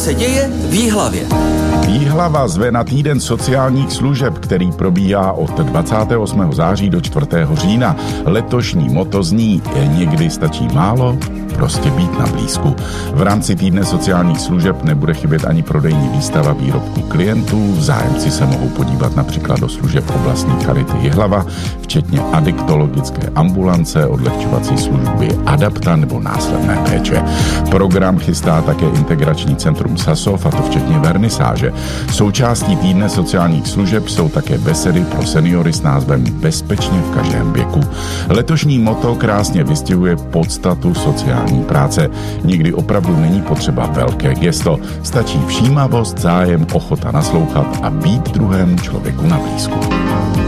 se děje v Jihlavě? Jihlava zve na týden sociálních služeb, který probíhá od 28. září do 4. října. Letošní motto zní: někdy stačí málo, prostě být na blízku. V rámci týdne sociálních služeb nebude chybět ani prodejní výstava výrobků klientů. Zájemci se mohou podívat například do služeb oblastní charity Jihlava, včetně adiktologické ambulance, odlehčovací služby Adapta nebo následné péče. Program chystá také integrační centrum Sasov, a to včetně vernisáže. Součástí týdne sociálních služeb jsou také besedy pro seniory s názvem Bezpečně v každém věku. Letošní motto krásně vystihuje podstatu sociální práce. Nikdy opravdu není potřeba velké gesto. Stačí všímavost, zájem, ochota naslouchat a být druhému člověku na blízku.